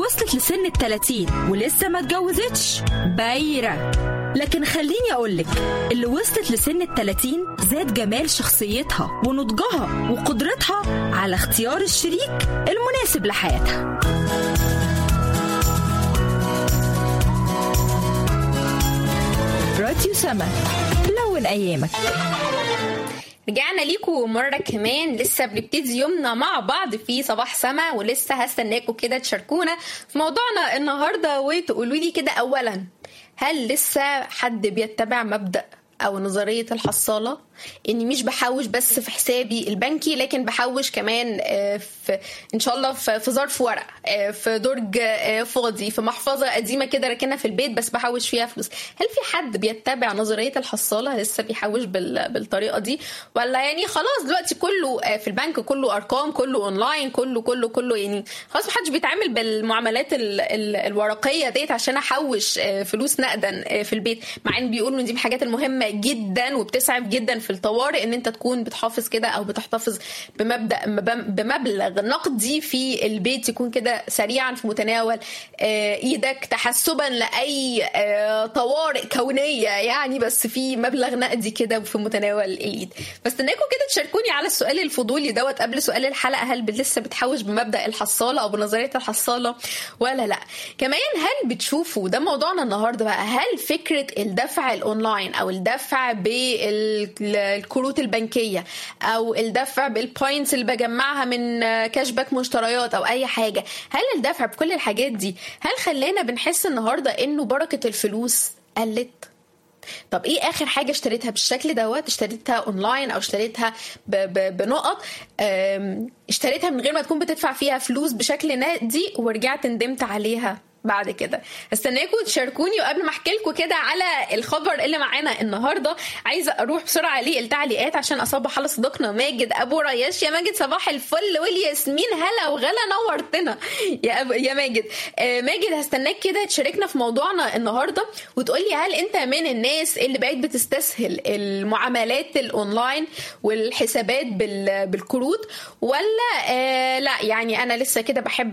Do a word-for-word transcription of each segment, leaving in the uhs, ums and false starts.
وصلت لسن التلاتين ولسه ما اتجوزتش بايرة. لكن خليني أقولك، اللي وصلت لسن التلاتين زاد جمال شخصيتها ونضجها وقدرتها على اختيار الشريك المناسب لحياتها. راديو سما، لون أيامك. رجعنا ليكم مرة كمان، لسه بنبتدي يومنا مع بعض في صباح سما، ولسه هستناكم كده تشاركونا في موضوعنا النهاردة وتقولوا لي كده. أولا، هل لسه حد بيتبع مبدأ أو نظرية الحصالة، إني مش بحوش بس في حسابي البنكي، لكن بحوش كمان في إن شاء الله في ظرف ورق، في درج فاضي، في محفظة قديمة كده راكنها في البيت بس بحوش فيها فلوس؟ هل في حد بيتبع نظرية الحصالة لسه بيحوش بالطريقة دي، ولا يعني خلاص دلوقتي كله في البنك، كله أرقام، كله أونلاين، كله كله كله يعني خلاص محدش بيتعامل بالمعاملات ال ال الورقية ديت عشان أحوش فلوس نقدا في البيت؟ مع إن بيقولوا إن دي من الحاجات المهمة جدا وبتسعف جدا في الطوارئ ان انت تكون بتحافظ كده او بتحتفظ بمبدا بمبلغ نقدي في البيت يكون كده سريعا في متناول ايدك، تحسبا لاي طوارئ كونيه يعني، بس في مبلغ نقدي كده في متناول الايد. فاستناكم كده تشاركوني على السؤال الفضولي دوت قبل سؤال الحلقه، هل لسه بتحوش بمبدا الحصاله او بنظريه الحصاله ولا لا؟ كمان هل بتشوفوا، ده موضوعنا النهارده بقى، هل فكره الدفع الاونلاين او الدفع بالكروت البنكيه او الدفع بالبوينتس اللي بجمعها من كاشباك مشتريات او اي حاجه، هل الدفع بكل الحاجات دي هل خلينا بنحس النهارده انه بركه الفلوس قلت؟ طب ايه اخر حاجه اشتريتها بالشكل دوت؟ اشتريتها اونلاين او اشتريتها بنقط، اشتريتها من غير ما تكون بتدفع فيها فلوس بشكل نقدي ورجعت ندمت عليها بعد كده؟ استناكم تشاركوني. وقبل ما احكي لكم كده على الخبر اللي معانا النهارده، عايزه اروح بسرعه للتعليقات عشان اصبح على صديقنا ماجد ابو رياش. يا ماجد صباح الفل والياسمين، هلا وغلا، نورتنا يا أبو يا ماجد. آه ماجد، هستناك كده تشاركنا في موضوعنا النهارده وتقولي هل انت من الناس اللي بقت بتستسهل المعاملات الاونلاين والحسابات بالكروت، ولا آه لا يعني انا لسه كده بحب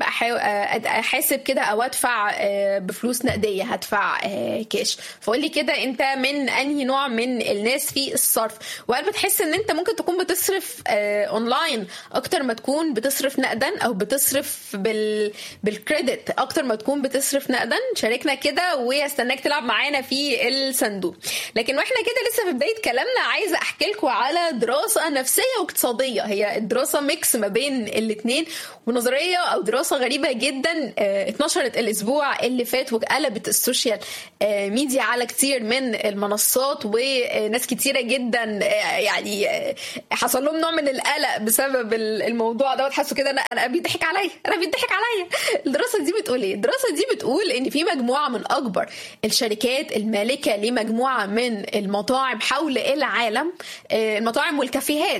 احاسب كده او ادفع بفلوس نقديه، هدفع كاش؟ فقولي كده انت من انهي نوع من الناس في الصرف، وهل بتحس ان انت ممكن تكون بتصرف اونلاين اكتر ما تكون بتصرف نقدا، او بتصرف بال بالكريدت اكتر ما تكون بتصرف نقدا؟ شاركنا كده واستناك تلعب معانا في الصندوق. لكن واحنا كده لسه في بدايه كلامنا، عايزه احكي لكم على دراسه نفسيه واقتصاديه. هي الدراسه ميكس ما بين الاثنين، ونظريه او دراسه غريبه جدا اتنشرت الاسبوع اللي فات وقلبت السوشيال ميديا على كتير من المنصات، وناس كتيره جدا يعني حصل لهم نوع من القلق بسبب الموضوع ده، وتحسوا كده انا انا بيضحك عليا انا بيضحك عليا. الدراسه دي بتقول ايه؟ الدراسه دي بتقول ان في مجموعه من اكبر الشركات المالكه لمجموعه من المطاعم حول العالم، المطاعم والكافيهات،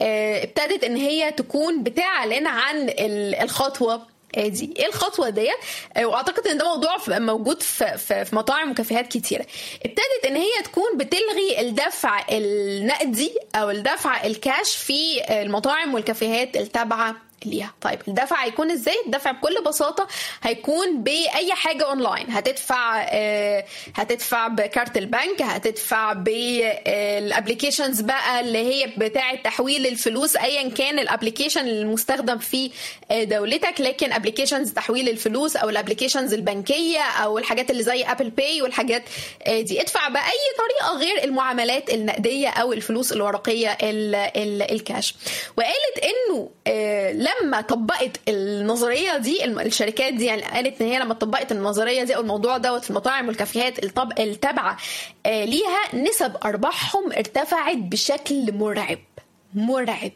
ابتدت ان هي تكون بتعلن عن الخطوه دي. ايه الخطوه ديت؟ واعتقد ان ده موضوع موجود في في, في مطاعم وكافيهات كتيره. ابتدت ان هي تكون بتلغي الدفع النقدي او الدفع الكاش في المطاعم والكافيهات التابعه ليها. طيب الدفع هيكون ازاي؟ الدفع بكل بساطه هيكون باي حاجه اونلاين. هتدفع آه هتدفع بكارت البنك، هتدفع بالابليكيشنز بقى اللي هي بتاعه تحويل الفلوس، ايا كان الابليكيشن المستخدم في دولتك، لكن ابليكيشنز تحويل الفلوس او الابليكيشنز البنكيه او الحاجات اللي زي ابل باي والحاجات دي. ادفع باي طريقه غير المعاملات النقديه او الفلوس الورقيه ال ال الكاش. وقالت انه آه لما طبقت النظريه دي الشركات دي، يعني قالت ان هي لما طبقت النظريه دي او الموضوع دوت في المطاعم والكافيهات التابعه ليها، نسب ارباحهم ارتفعت بشكل مرعب مرعب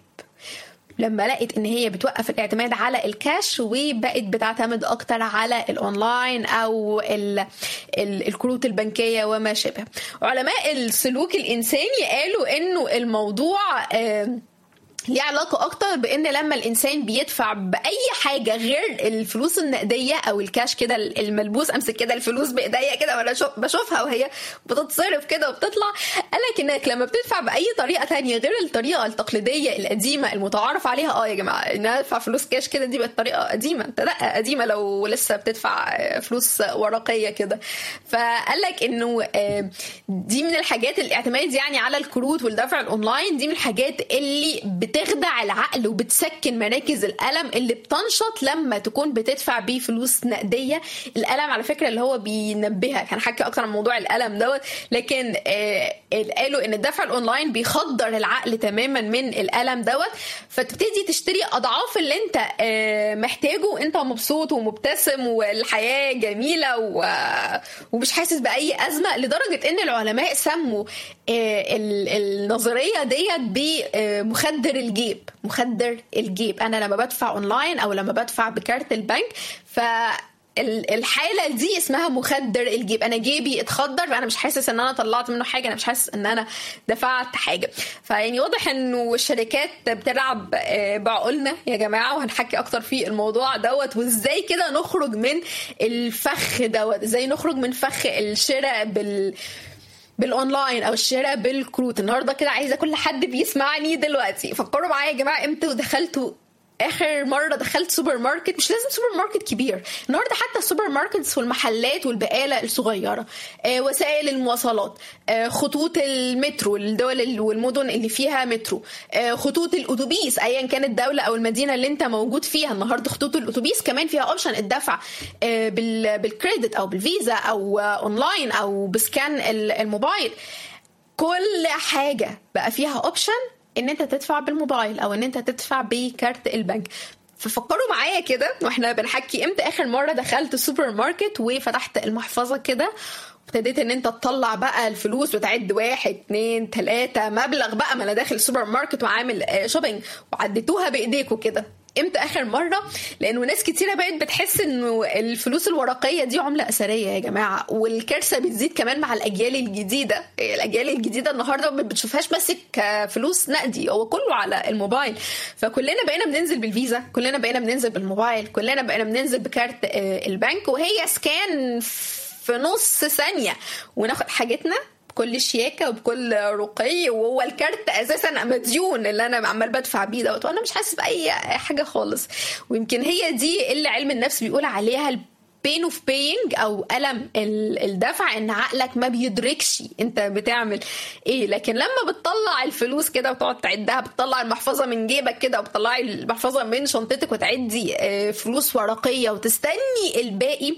لما لقيت ان هي بتوقف الاعتماد على الكاش وبقت بتعتمد اكتر على الاونلاين او ال ال الكروت البنكيه وما شابه. علماء السلوك الانساني قالوا انه الموضوع آه ليه علاقة أكتر بإن لما الإنسان بيدفع بأي حاجة غير الفلوس النقدية أو الكاش كده الملبوس، أمسك كده الفلوس بإيديا كده وأنا بشوفها وهي بتتصرف كده وبتطلع، قالك إنك لما بتدفع بأي طريقة تانية غير الطريقة التقليدية القديمة المتعارف عليها، آه يا جماعة إن أنا أدفع فلوس كاش كده دي بقت طريقة قديمة، أنت لأ قديمة لو لسه بتدفع فلوس ورقية كده. فقالك إنه دي من الحاجات الاعتماد يعني على الكروت والدفع الأونلاين، دي من الحاجات اللي بتخدع العقل وبتسكن مراكز الألم اللي بتنشط لما تكون بتدفع بيه فلوس نقدية. الألم على فكرة اللي هو بينبهك، كان حكي أكتر عن موضوع الألم دوت، لكن آه قالوا إن الدفع الأونلاين بيخدر العقل تماما من الألم دوت، فتبتدي تشتري أضعاف اللي أنت آه محتاجه وأنت مبسوط ومبتسم والحياة جميلة ومش حاسس بأي أزمة، لدرجة إن العلماء سموا آه النظرية ديت بمخدر الجيب. مخدر الجيب، انا لما بدفع اونلاين او لما بدفع بكارت البنك فالحاله دي اسمها مخدر الجيب، انا جيبي اتخدر فانا مش حاسس ان انا طلعت منه حاجه، انا مش حاسس ان انا دفعت حاجه. فيعني واضح انه الشركات بتلعب بعقولنا يا جماعه، وهنحكي اكتر في الموضوع دوت وازاي كده نخرج من الفخ دوت، ازاي نخرج من فخ الشراء بال بالاونلاين او الشراء بالكروت. النهارده كده عايزه كل حد بيسمعني دلوقتي فكروا معايا يا جماعه، امتى دخلتوا اخر مره دخلت سوبر ماركت؟ مش لازم سوبر ماركت كبير، النهارده حتى السوبر ماركتس والمحلات والبقاله الصغيره، آه وسائل المواصلات، آه خطوط المترو، الدول والمدن اللي فيها مترو، آه خطوط الاتوبيس ايا كانت الدوله او المدينه اللي انت موجود فيها، النهارده خطوط الاتوبيس كمان فيها اوبشن الدفع آه بالكريدت او بالفيزا او آه اونلاين او بسكان الموبايل. كل حاجه بقى فيها اوبشن ان انت تدفع بالموبايل او ان انت تدفع بكارت البنك. ففكروا معايا كده واحنا بنحكي، امتى اخر مره دخلت السوبر ماركت وفتحت المحفظه كده وابتديت ان انت تطلع بقى الفلوس وتعد واحد اتنين تلاتة مبلغ بقى، ما انا داخل السوبر ماركت وعامل شوبينج وعديتوها بايديكوا كده؟ امتى اخر مره؟ لانه ناس كتيره بقت بتحس انه الفلوس الورقيه دي عمله اثريه يا جماعه، والكارثه بتزيد كمان مع الاجيال الجديده. الاجيال الجديده النهارده ما بتشوفهاش ماسك فلوس نقدي، هو كله على الموبايل. فكلنا بقينا بننزل بالفيزا، كلنا بقينا بننزل بالموبايل، كلنا بقينا بننزل بكارت البنك، وهي سكان في نص ثانيه وناخد حاجتنا بكل شياكه وبكل رقي، وهو الكارت اساسا مديون اللي انا عمال بدفع بيه دوت وانا مش حاسس باي حاجه خالص. ويمكن هي دي اللي علم النفس بيقول عليها البين اوف بينج او الم الدفع، ان عقلك ما بيدركش انت بتعمل ايه. لكن لما بتطلع الفلوس كده وتقعد تعدها، بتطلع المحفظه من جيبك كده وبتطلعي المحفظه من شنطتك وتعدي فلوس ورقيه وتستني الباقي،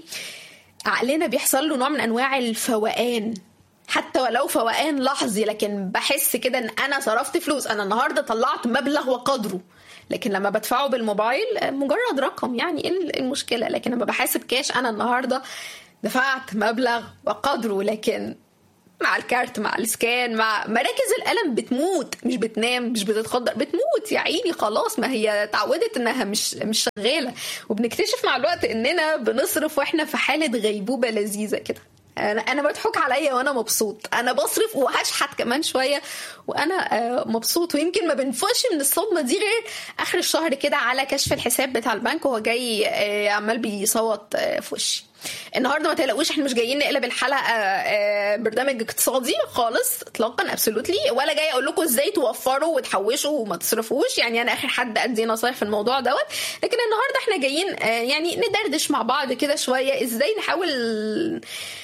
عقلنا بيحصل له نوع من انواع الفوقان، حتى ولو فوقان لحظي، لكن بحس كده ان انا صرفت فلوس، انا النهارده طلعت مبلغ وقدره. لكن لما بدفعه بالموبايل مجرد رقم، يعني ايه المشكله؟ لكن لما بحاسب كاش انا النهارده دفعت مبلغ وقدره. لكن مع الكارت، مع السكان، مع مراكز الألم بتموت، مش بتنام، مش بتتخدر، بتموت يا عيني خلاص، ما هي اتعودت انها مش مش شغاله. وبنكتشف مع الوقت اننا بنصرف واحنا في حاله غيبوبه لذيذه كده. انا انا مضحوك عليا وانا مبسوط، انا بصرف وهشحت كمان شويه وانا مبسوط. ويمكن ما بنفوقش من الصدمه دي غير اخر الشهر كده على كشف الحساب بتاع البنك وهو جاي عمال بيصوت في وشي. النهارده ما تقلقوش، احنا مش جايين نقلب الحلقه برنامج اقتصادي خالص اطلاقا، ابسولوتلي، ولا جاي اقول لكم ازاي توفروا وتحوشوا وما تصرفوش، يعني انا اخر حد ادي نصايح في الموضوع دوت. لكن النهارده احنا جايين يعني ندردش مع بعض كده شويه ازاي نحاول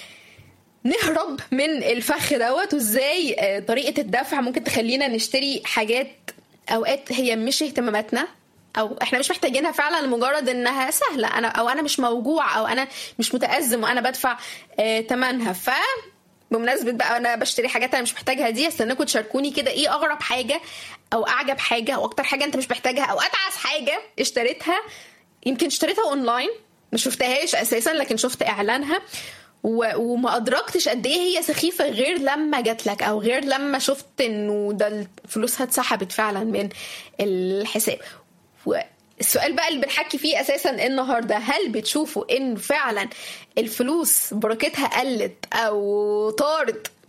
نهرب من الفخ دوت، وازاي طريقه الدفع ممكن تخلينا نشتري حاجات اوقات هي مش اهتماماتنا او احنا مش محتاجينها فعلا لمجرد انها سهله، انا او انا مش موجوع او انا مش متأزم وانا بدفع ثمنها. ف بمناسبه بقى انا بشتري حاجات انا مش محتاجها دي، استناكم تشاركوني كده ايه اغرب حاجه او اعجب حاجه او اكتر حاجه انت مش محتاجها او اتعس حاجه اشتريتها. يمكن اشتريتها اونلاين ما شفتهاش اساسا لكن شفت اعلانها وما ادركتش قد ايه هي سخيفه غير لما جات لك او غير لما شفت انه ده الفلوس اتسحبت فعلا من الحساب. والسؤال بقى اللي بنحكي فيه اساسا النهارده، هل بتشوفوا ان فعلا الفلوس بركتها قلت او طارت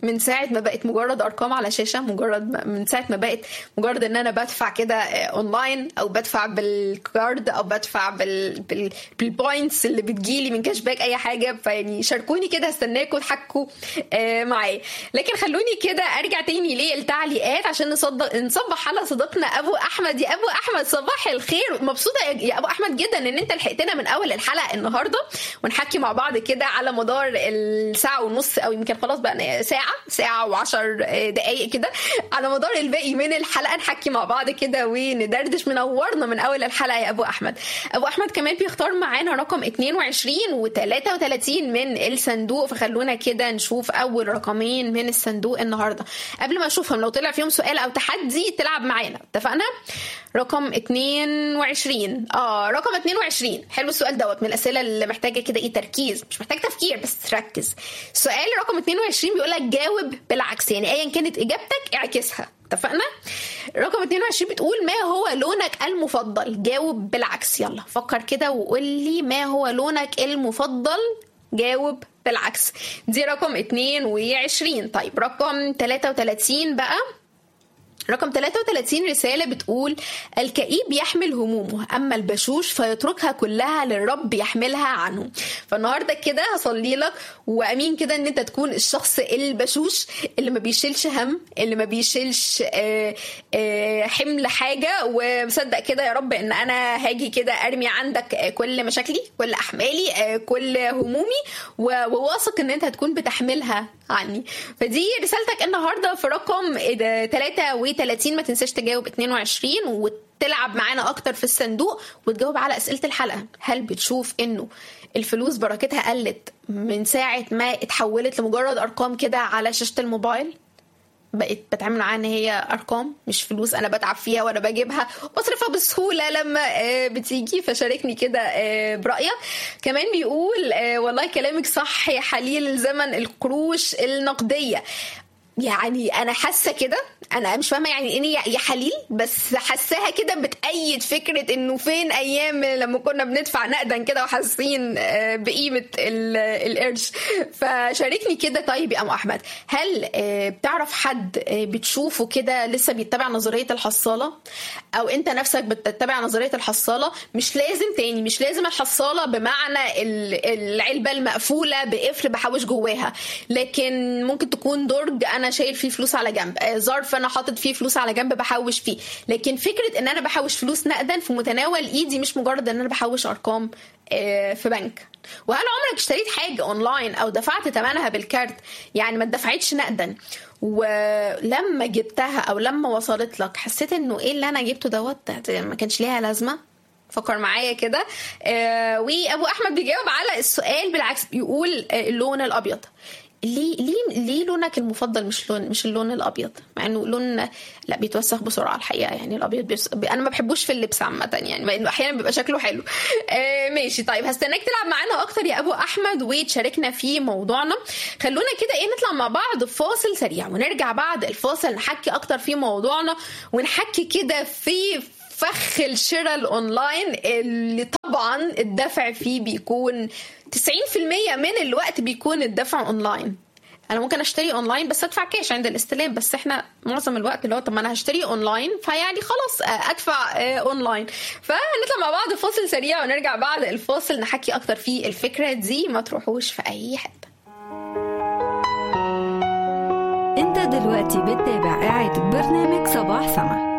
من ساعة ما بقت مجرد أرقام على شاشة، مجرد ما من ساعة ما بقت مجرد إن أنا بدفع كده أونلاين أو بدفع بالكارد أو بدفع بال... بال... بالبوينتس اللي بتجيلي من كاش باك أي حاجة. فيعني شاركوني كده، هستناكم تحكوا آه معايا. لكن خلوني كده أرجع تاني للتعليقات عشان نصدق نصبح على صديقنا أبو أحمد. يا أبو أحمد صباح الخير، مبسوطة يا أبو أحمد جدا إن أنت لحقتنا من أول الحلقة النهاردة، ونحكي مع بعض كده على مدار الساعة ونص أو يمكن خلاص بقى ساعة ساعة وعشر دقايق كده على مدار الباقي من الحلقة، نحكي مع بعض كده وندردش. منورنا من أول الحلقة يا أبو أحمد. أبو أحمد كمان بيختار معانا رقم اتنين وعشرين و تلاتة وتلاتين من الصندوق، فخلونا كده نشوف أول رقمين من الصندوق النهاردة. قبل ما أشوفهم لو طلع فيهم سؤال أو تحدي تلعب معانا، اتفقنا؟ رقم اتنين وعشرين اه رقم اتنين وعشرين حلو السؤال دوت، من الأسئلة اللي محتاجة كده ايه تركيز، مش محتاج تفكير بس تركز. سؤال رقم اتنين وعشرين بيقولك جاوب بالعكس، يعني ايا كانت اجابتك اعكسها، اتفقنا؟ رقم اتنين وعشرين بتقول ما هو لونك المفضل؟ جاوب بالعكس. يلا فكر كده وقول لي ما هو لونك المفضل، جاوب بالعكس. دي رقم اتنين وعشرين. طيب رقم تلاتة وتلاتين بقى، رقم تلاتة وتلاتين رسالة بتقول الكئيب يحمل همومه أما البشوش فيتركها كلها للرب يحملها عنه. فالنهاردة كده هصلي لك وأمين كده أن أنت تكون الشخص البشوش اللي ما بيشيلش هم، اللي ما بيشيلش آآ آآ حمل حاجة، ومصدق كده يا رب أن أنا هاجي كده أرمي عندك كل مشاكلي، كل أحمالي، كل همومي، وواثق أن أنت هتكون بتحملها عني. فدي رسالتك النهاردة في رقم تلاتة وتلاتين. ما تنساش تجاوب اتنين وعشرين وتلعب معانا اكتر في الصندوق وتجاوب على اسئلة الحلقة. هل بتشوف انه الفلوس بركتها قلت من ساعة ما اتحولت لمجرد ارقام كده على شاشة الموبايل؟ بقيت بتعامل معاها ان هي ارقام مش فلوس انا بتعب فيها وانا بجيبها وبصرفها بسهوله لما بتيجي. فشاركني كده برايك. كمان بيقول والله كلامك صح يا حليل الزمن القروش النقديه. يعني انا حاسه كده، انا مش فاهمه يعني ايه يا حليل، بس حاساها كده بتأيد فكره انه فين ايام لما كنا بندفع نقدا كده وحاسين بقيمه القرش. فشاركني كده. طيب يا ام احمد، هل بتعرف حد بتشوفه كده لسه بيتبع نظريه الحصاله، او انت نفسك بتتبع نظريه الحصاله؟ مش لازم تاني مش لازم الحصاله بمعنى العلبه المقفوله بقفل بحوش جواها، لكن ممكن تكون درج انا شايل فيه فلوس على جنب، ظرف انا حاطط فيه فلوس على جنب بحوش فيه. لكن فكره ان انا بحوش فلوس نقدا في متناول ايدي مش مجرد ان انا بحوش ارقام في بنك. وهل عمرك اشتريت حاجه اونلاين او دفعت ثمنها بالكارت، يعني ما دفعتش نقدا، ولما جبتها او لما وصلت لك حسيت انه ايه اللي انا جبته دوت ما كانش ليها لازمه؟ فكر معايا كده. آه وابو احمد بيجاوب على السؤال بالعكس، بيقول آه اللون الابيض. ليه ليه ليه لونك المفضل مش لون مش اللون الابيض، مع انه لون لا بيتوسخ بسرعه الحقيقه؟ يعني الابيض بيبس... انا ما بحبوش في اللبس عامه، يعني مع انه احيانا بيبقى شكله حلو. آه ماشي. طيب هستناك تلعب معانا اكتر يا ابو احمد وتشاركنا في موضوعنا. خلونا كده ايه نطلع مع بعض فاصل سريع ونرجع بعد الفاصل نحكي اكتر في موضوعنا، ونحكي كده في فخ الشراء الاونلاين اللي طبعا الدفع فيه بيكون تسعين في المية من الوقت بيكون الدفع اونلاين. انا ممكن اشتري اونلاين بس ادفع كاش عند الاستلام، بس احنا معظم الوقت اللي هو طب ما انا هشتري اونلاين فيعني خلاص ادفع اونلاين. فنطلع مع بعض فاصل سريع ونرجع بعد الفاصل نحكي اكتر في الفكرة دي. ما تروحوش في اي حتة. انت دلوقتي بتتابع قاعد برنامج صباح سما.